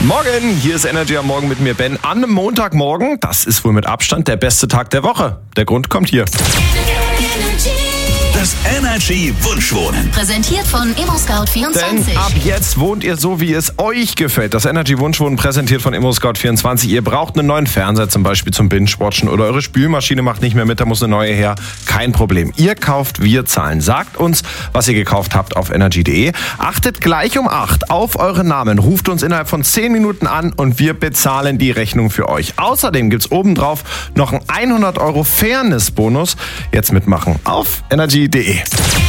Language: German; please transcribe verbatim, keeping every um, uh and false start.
Morgen, hier ist Energy am Morgen mit mir, Ben. An einem Montagmorgen, das ist wohl mit Abstand der beste Tag der Woche. Der Grund kommt hier. Das Energy Wunschwohnen. Präsentiert von ImmoScout vierundzwanzig. Denn ab jetzt wohnt ihr so, wie es euch gefällt. Das Energy Wunschwohnen präsentiert von ImmoScout vierundzwanzig. Ihr braucht einen neuen Fernseher zum Beispiel zum Binge-Watchen oder eure Spülmaschine macht nicht mehr mit, da muss eine neue her. Kein Problem. Ihr kauft, wir zahlen. Sagt uns, was ihr gekauft habt auf energy punkt de. Achtet gleich um acht auf eure Namen. Ruft uns innerhalb von zehn Minuten an und wir bezahlen die Rechnung für euch. Außerdem gibt's obendrauf noch einen hundert Euro Fairness-Bonus. Jetzt mitmachen auf energy punkt de.